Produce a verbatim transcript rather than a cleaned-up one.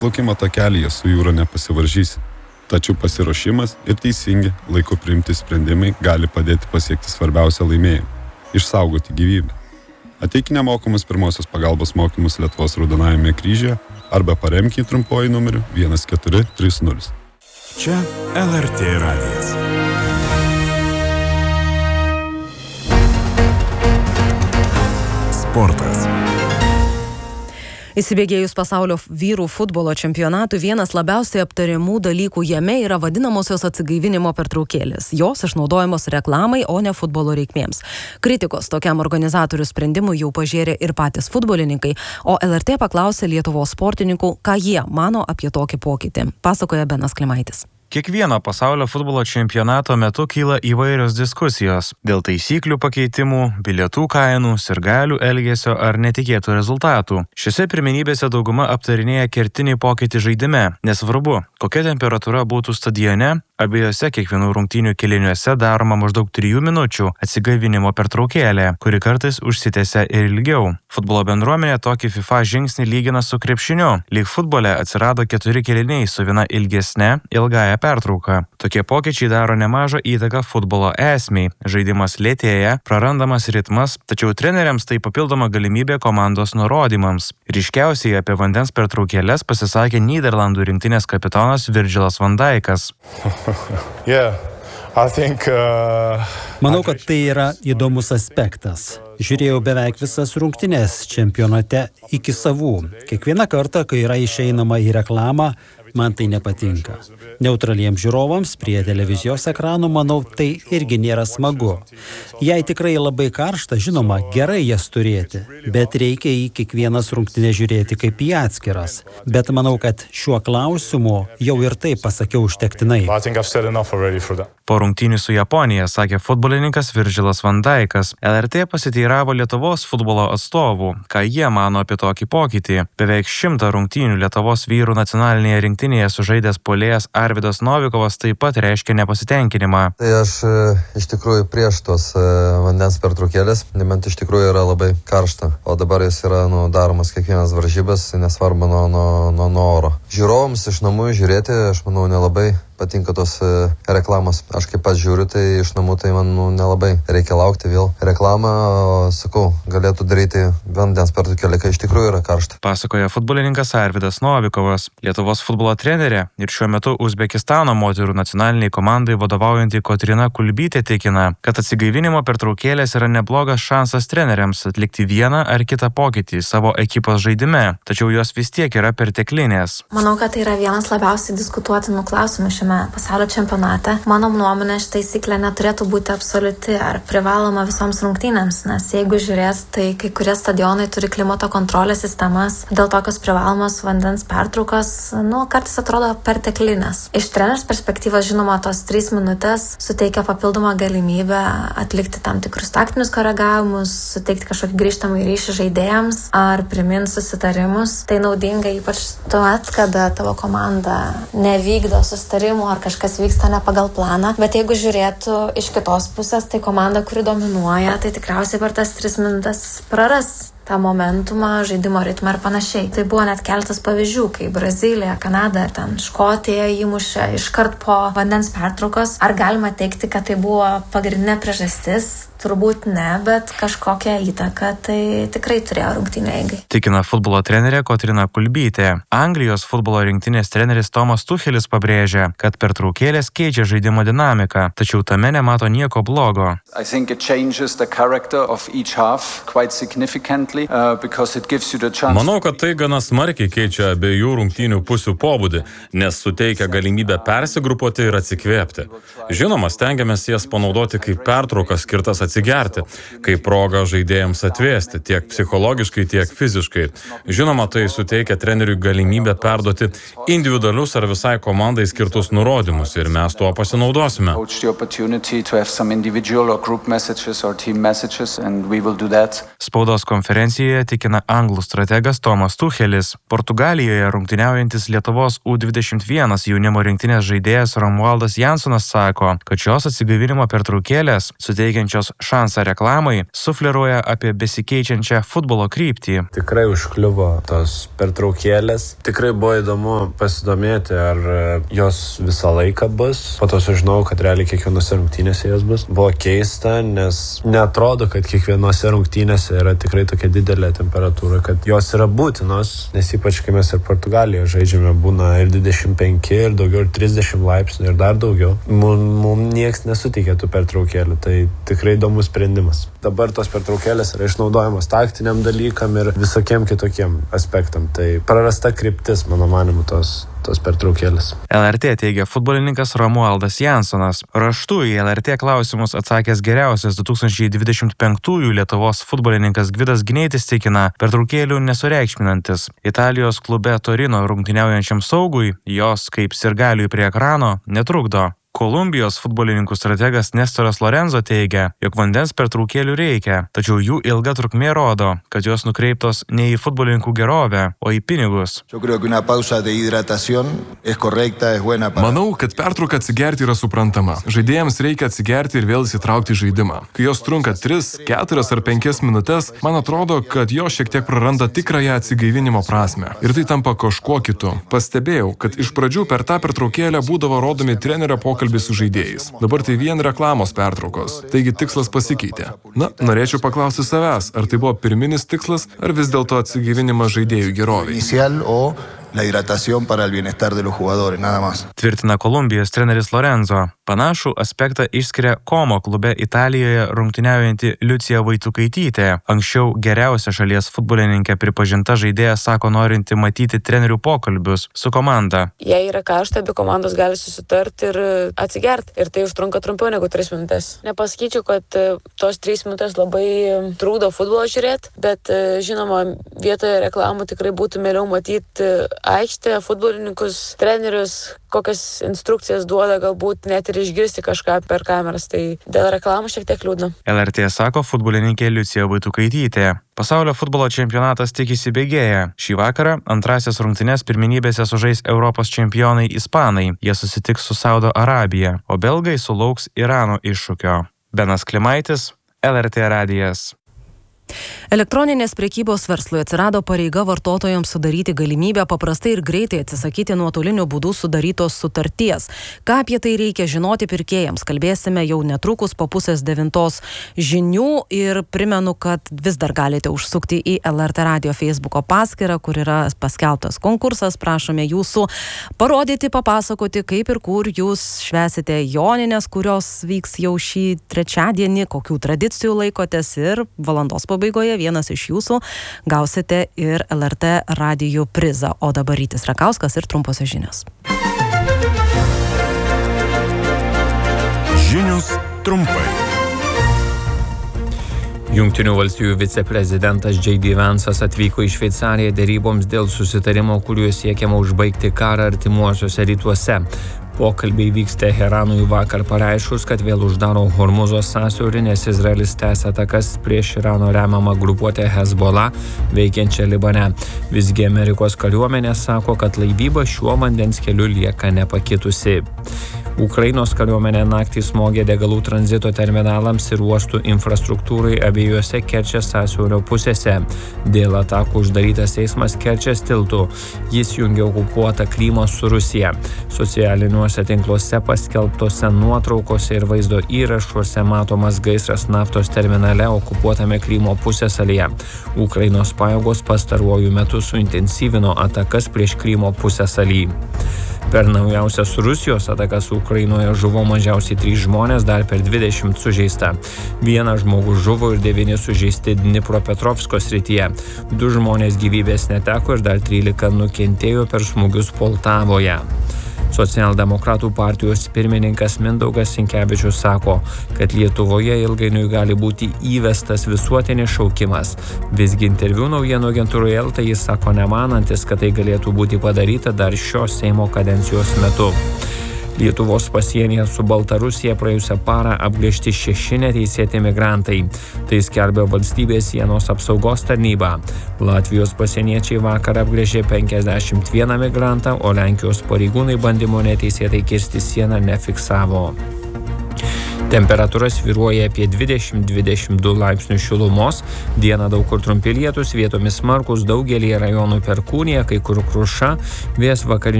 Plaukimo takelyje su jūra nepasivaržysi, tačiau pasiruošimas ir teisingi laiku priimti sprendimai gali padėti pasiekti svarbiausią laimėjimą – išsaugoti gyvybę. Ateik nemokamus pirmosios pagalbos mokymus Lietuvos Raudonajame kryžiuje arba paremk jį trumpuoju numeriu vienas keturi trys nulis. Čia L R T radijas. Sportas. Įsibėgėjus pasaulio vyrų futbolo čempionatui, vienas labiausiai aptariamų dalykų jame yra vadinamosios atsigaivinimo pertraukėlės. Jos išnaudojamos reklamai, o ne futbolo reikmėms. Kritikos tokiam organizatorių sprendimui jau pažėrė ir patys futbolininkai, o L R T paklausė Lietuvos sportininkų, ką jie mano apie tokį pokytį. Pasakoja Benas Klimaitis. Kiekvieno pasaulio futbolo čempionato metu kyla įvairios diskusijos dėl taisyklių pakeitimų, bilietų kainų, sirgalių elgesio ar netikėtų rezultatų. Šiose pirmenybėse dauguma aptarinėja kertinį pokytį žaidime, nesvarbu, kokia temperatūra būtų stadione, abiejose kiekvienų rungtynių kėliniuose daroma maždaug trijų minučių atsigaivinimo pertraukėlė, kuri kartais užsitęsia ir ilgiau. Futbolo bendruomenė tokį FIFA žingsnį lygina su krepšiniu. Lyg futbole atsirado keturi kėliniai su viena ilgesne, ilgąja pertrauka. Tokie pokyčiai daro nemažą įtaką futbolo esmei. Žaidimas lėtėja, prarandamas ritmas, tačiau treneriams tai papildoma galimybė komandos nurodymams. Ryškiausiai apie vandens pertraukėlės pasisakė Nyderlandų rinktinės kapitonas Virgilas van Dijkas. Yeah, I think, uh, Manau, kad tai yra įdomus aspektas. Žiūrėjau beveik visas rungtynes čempionate iki savų. Kiekvieną kartą, kai yra išeinama į reklamą, man tai nepatinka. Neutraliems žiūrovams prie televizijos ekranų, manau, tai irgi nėra smagu. Jei tikrai labai karšta, žinoma, gerai jas turėti, bet reikia į kiekvienas rungtynes žiūrėti kaip į atskiras. Bet manau, kad šiuo klausimu jau ir taip pasakiau užtektinai. Po rungtynių su Japonija, sakė futbolininkas Virgilas van Dijkas. L R T pasiteiravo Lietuvos futbolo atstovų, ką jie mano apie tokį pokytį. Beveik šimtą rungtynių Lietuvos vyrų nacionalinėje rinktinėje sužaidęs puolėjas Arvydas Novikovas taip pat reiškia nepasitenkinimą. Tai aš iš tikrųjų prieš tos vandens pertraukėlės, nebent iš tikrųjų yra labai karšta, o dabar jis yra nu, daromas kiekvienas varžybas, nesvarbu nuo, nuo, nuo, nuo oro. Žiūrovams iš namų žiūrėti, aš manau, nelabai patinka tos reklamos. Aš kaip pats žiūriu, tai iš namų tai man nu, nelabai reikia laukti vėl reklamą, o sakau, galėtų daryti vandens pertraukėlę, kai iš tikrųjų yra karšta. Pasakoja futbolininkas Arvydas Novikovas. Lietuvos futbolo trenerė ir šiuo metu Uzbekistano moterų nacionaliniai komandai vadovaujanti Kotryna Kulbytė tikina, kad atsigaivinimo pertraukėlės yra neblogas šansas treneriams atlikti vieną ar kitą pokytį savo ekipos žaidime, tačiau jos vis tiek yra perteklinės. Manau, kad tai yra vienas labiausiai diskutuotinų klausimų šiame pasaulio čempionate. Mano nuomonė, ši taisyklė neturėtų būti absoliuti ar privaloma visoms rungtynėms, nes jeigu žiūrės, tai kai kurie stadionai turi klimato kontrolės sistemas, dėl tokios privalomos vandens pertraukos, nu, kartais atrodo perteklinės. Iš trenerio perspektyvos, žinoma, tos trys minutės suteikia papildomą galimybę atlikti tam tikrus taktinius koregavimus, suteikti kažkokį grįžtamą ryšį žaidėjams ar priminti susitarimus. Tai naudinga ypač tuomet, kada tavo komanda nevykdo susitarimų ar kažkas vyksta ne pagal planą. Bet jeigu žiūrėtų iš kitos pusės, tai komanda, kuri dominuoja, tai tikriausiai per tas tris minutės praras tą momentumą, žaidimo ritmą ir panašiai. Tai buvo net keletas pavyzdžių, kai Brazilija, Kanada ar ten Škotija įmušė iškart po vandens pertraukos. Ar galima teigti, kad tai buvo pagrindinė priežastis? Turbūt ne, bet kažkokią įtaką tai tikrai turėjo rungtynių eigai. Tikina futbolo trenerė Kotryna Kulbytė. Anglijos futbolo rinktinės treneris Tomas Tuchelis pabrėžia, kad pertraukėlės keičia žaidimo dinamiką, tačiau tame nemato nieko blogo. Manau, kad tai gana smarkiai keičia abiejų rungtynių pusių pobūdį, nes suteikia galimybę persigrupuoti ir atsikvėpti. Žinoma, stengiamės jas panaudoti kaip pertraukas skirtas atsigerti, kaip proga žaidėjams atvėsti, tiek psichologiškai, tiek fiziškai. Žinoma, tai suteikia treneriui galimybę perduoti individualius ar visai komandai skirtus nurodymus ir mes tuo pasinaudosime. Spaudos konferencijoje konkurencijoje, tikina anglų strategas Tomas Tuchelis. Portugalijoje rungtyniaujantis Lietuvos U dvidešimt vienas jaunimo rinktinės žaidėjas Romualdas Jansonas sako, kad šios atsigaivinimo pertraukėlės, suteikiančios šansą reklamai, sufleruoja apie besikeičiančią futbolo kryptį. Tikrai užkliuvo tos pertraukėlės. Tikrai buvo įdomu pasidomėti, ar jos visą laiką bus. Po to sužinojau, kad realiai kiekvienose rungtynėse jos bus. Buvo keista, nes neatrodo, kad kiekvienose rungtynėse yra tikrai tokia didelė temperatūra, kad jos yra būtinos, nes ypač kai mes ir Portugalijoje žaidžiame, būna ir dvidešimt penki, ir daugiau, ir trisdešimt laipsnių, ir dar daugiau. Mums mum nieks nesuteikia tų pertraukėlių, tai tikrai įdomus sprendimas. Dabar tos pertraukėlės yra išnaudojamos taktiniam dalykam ir visokiem kitokiem aspektam. Tai prarasta kryptis, mano manimu, tos tos pertraukėlės. L R T teigia futbolininkas Romualdas Jansonas. Raštu į L R T klausimus atsakęs geriausias du tūkstančiai dvidešimt penktųjų Lietuvos futbolininkas Gvidas Gineitis tikina pertraukėlių nesureikšminantis. Italijos klube Torino rungtyniaujančiam saugui jos kaip sirgaliui prie ekrano netrukdo. Kolumbijos futbolininkų strategas Nestoras Lorenzo teigia, jog vandens pertraukėlių reikia, tačiau jų ilga trukmė rodo, kad jos nukreiptos ne į futbolininkų gerovę, o į pinigus. Manau, kad pertrauka atsigerti yra suprantama. Žaidėjams reikia atsigerti ir vėl įsitraukti į žaidimą. Kai jos trunka tris, keturias ar penkias minutės, man atrodo, kad jos šiek tiek praranda tikrąją atsigaivinimo prasmę. Ir tai tampa kažkuo kitu. Pastebėjau, kad iš pradžių per tą pertraukėlę būdavo rodomi trenerio pokalbiai su žaidėjais. Dabar tai vien reklamos pertraukos. Taigi tikslas pasikeitė. Na, norėčiau paklausti savęs, ar tai buvo pirminis tikslas, ar vis dėlto atsigaivinimas žaidėjų geroviai. La hidratación para el bienestar de los jugadores, nada más. Tvirtina Kolumbijos treneris Lorenzo. Panašų aspektą išskiria Como klube Italijoje rungtyniaujanti Liucija Vaitukaitytė. Anksčiau geriausia šalies futbolininkė pripažinta žaidėja sako norinti matyti trenerių pokalbius su komanda. Jei yra karšta, abi komandos gali susitarti ir atsigerti. Ir tai užtrunka trumpiau negu tris minutės. Nepasakyčiau, kad tos trys minutės labai trukdo futbolą žiūrėti, bet žinoma, vietoje reklamų tikrai būtų mieliau matyti aikštę, futbolininkus, trenerius, kokias instrukcijas duoda, galbūt net ir išgirsti kažką per kameras. Tai dėl reklamų šiek tiek liūdna. L R T sako futbolininkė Liucija Vaitukaitytė. Pasaulio futbolo čempionatas tik įsibėgėja. Šį vakarą antrasias rungtynes pirmenybėse sužais Europos čempionai ispanai. Jie susitiks su Saudo Arabija, o belgai sulauks Irano iššūkio. Benas Klimaitis, L R T radijas. Elektroninės prekybos verslui atsirado pareiga vartotojams sudaryti galimybę paprastai ir greitai atsisakyti nuotoliniu būdu sudarytos sutarties. Ką apie tai reikia žinoti pirkėjams, kalbėsime jau netrukus po pusės devintos žinių ir primenu, kad vis dar galite užsukti į L R T radio Facebooko paskyrą, kur yra paskelbtas konkursas. Prašome jūsų parodyti, papasakoti, kaip ir kur jūs švęsite jonines, kurios vyks jau šį trečiadienį, kokių tradicijų laikotės ir valandos pabaigoje vienas iš jūsų gausite ir L R T radijų prizą. O dabar Rytis Rakauskas ir trumposios žinios. Žinios trumpai. Jungtinių valstijų viceprezidentas J D Vance'as atvyko į Šveicariją deryboms dėl susitarimo, kuriuo siekiama užbaigti karą artimuosiuose rytuose. Pokalbiai vyks Teheranui vakar pareiškus, kad vėl uždaro Hormuzo sąsiaurį, nes Izraelis tęsia atakas prieš Irano remiamą grupuotę Hezbollah veikiančią Libane. Visgi Amerikos kariuomenė sako, kad laivyba šiuo vandens keliu lieka nepakitusi. Ukrainos kariuomenė naktį smogė degalų tranzito terminalams ir uostų infrastruktūrai abiejose Kerčės sąsiaurio pusėse. Dėl atakų uždarytas eismas Kerčės tiltu. Jis jungia okupuotą Krymą su Rusija. Socialiniuose tinkluose paskelbtose nuotraukose ir vaizdo įrašuose matomas gaisras naftos terminale okupuotame Krymo pusiasalyje. Ukrainos pajėgos pastaruoju metu suintensyvino atakas prieš Krymo pusiasalį. Per naujausias Rusijos atakas Ukrainoje žuvo mažiausiai trys žmonės, dar per dvidešimt sužeista. Vienas žmogus žuvo ir devyni sužeisti Dnipropetrovsko srityje. Du žmonės gyvybės neteko ir dar trylika nukentėjo per smūgius Poltavoje. Socialdemokratų partijos pirmininkas Mindaugas Sinkevičius sako, kad Lietuvoje ilgainiui gali būti įvestas visuotinis šaukimas. Visgi interviu naujienų agentūroje Elta jis sako nemanantis, kad tai galėtų būti padaryta dar šios Seimo kadencijos metu. Lietuvos pasienyje su Baltarusija praėjusią parą apgręžti šeši neteisėti migrantai. Tai skelbia valstybės sienos apsaugos tarnyba. Latvijos pasieniečiai vakar apgręžė penkiasdešimt vieną migrantą, o Lenkijos pareigūnai bandymo neteisėtai kirsti sieną nefiksavo. Temperatūra svyruoja apie dvidešimt dvidešimt du laipsnius šilumos. Dieną daug kur trumpi lietūs, vietomis smarkūs, daugelį rajonų perkūnija, kai kur kruša, vėjas vakarinių